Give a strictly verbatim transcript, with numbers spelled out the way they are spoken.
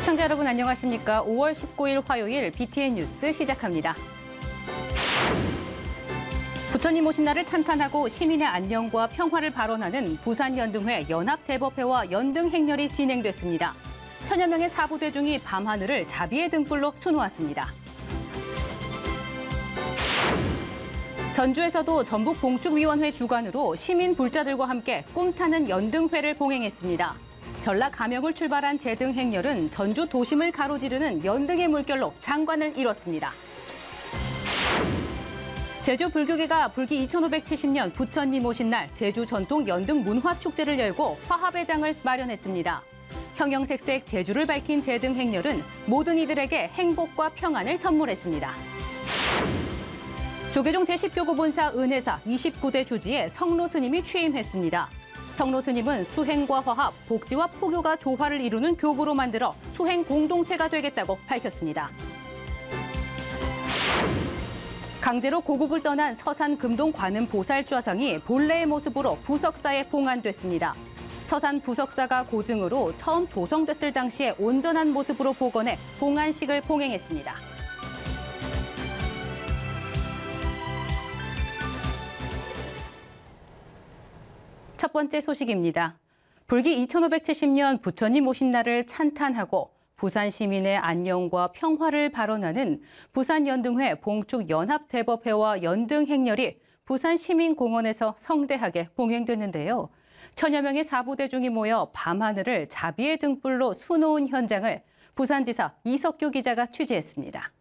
시청자 여러분 안녕하십니까? 오월 십구일 화요일 비티엔 뉴스 시작합니다. 부처님 오신 날을 찬탄하고 시민의 안녕과 평화를 발언하는 부산연등회 연합대법회와 연등 행렬이 진행됐습니다. 천여 명의 사부대중이 밤하늘을 자비의 등불로 수놓았습니다. 전주에서도 전북봉축위원회 주관으로 시민 불자들과 함께 꿈타는 연등회를 봉행했습니다. 전라 감영을 출발한 제등 행렬은 전주 도심을 가로지르는 연등의 물결로 장관을 이뤘습니다. 제주 불교계가 불기 이천오백칠십 년 부처님 오신 날 제주 전통 연등 문화축제를 열고 화합의 장을 마련했습니다. 형형색색 제주를 밝힌 제등 행렬은 모든 이들에게 행복과 평안을 선물했습니다. 조계종 제십 교구 본사 은혜사 이십구 대 주지에 성로 스님이 취임했습니다. 성로 스님은 수행과 화합, 복지와 포교가 조화를 이루는 교구로 만들어 수행 공동체가 되겠다고 밝혔습니다. 강제로 고국을 떠난 서산 금동 관음 보살 좌상이 본래의 모습으로 부석사에 봉안됐습니다. 서산 부석사가 고증으로 처음 조성됐을 당시의 온전한 모습으로 복원해 봉안식을 봉행했습니다. 첫 번째 소식입니다. 불기 이천오백칠십 년 부처님 오신 날을 찬탄하고 부산 시민의 안녕과 평화를 발언하는 부산연등회 봉축연합대법회와 연등 행렬이 부산시민공원에서 성대하게 봉행됐는데요. 천여 명의 사부대중이 모여 밤하늘을 자비의 등불로 수놓은 현장을 부산지사 이석규 기자가 취재했습니다.